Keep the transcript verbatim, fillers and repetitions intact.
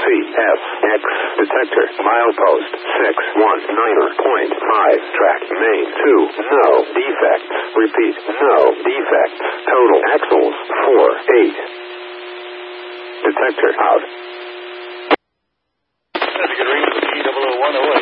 F, X, detector, milepost, six one niner point five, track, main, two, no, defects, repeat, no, defects, total, axles, four, eight, detector, out. That's a good reading, G zero zero one zero eight.